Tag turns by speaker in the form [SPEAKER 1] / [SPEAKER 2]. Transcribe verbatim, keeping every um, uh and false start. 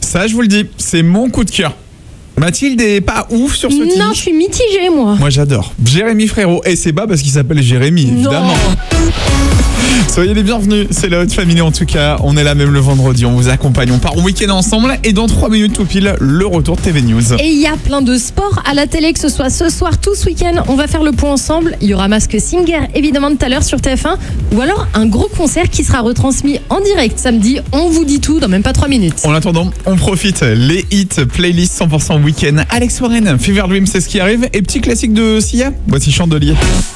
[SPEAKER 1] Ça, je vous le dis, c'est mon coup de cœur. Mathilde est pas ouf sur ce titre.
[SPEAKER 2] Non, je suis mitigée, moi.
[SPEAKER 1] Moi, j'adore. Jérémy Frérot. Et c'est pas parce qu'il s'appelle Jérémy, évidemment.
[SPEAKER 2] Non.
[SPEAKER 1] Soyez les bienvenus, c'est la Haute Famille en tout cas. On est là même le vendredi, on vous accompagne, on part au week-end ensemble. Et dans trois minutes tout pile, le retour de T V News.
[SPEAKER 2] Et il y a plein de sports à la télé, que ce soit ce soir, tout ce week-end. On va faire le point ensemble. Il y aura Mask Singer, évidemment, tout à l'heure sur T F un. Ou alors un gros concert qui sera retransmis en direct samedi. On vous dit tout dans même pas trois minutes.
[SPEAKER 1] En attendant, on profite. Les hits, playlist cent pour cent week-end. Alex Warren, Fever Dream, c'est ce qui arrive. Et petit classique de Sia, voici Chandelier.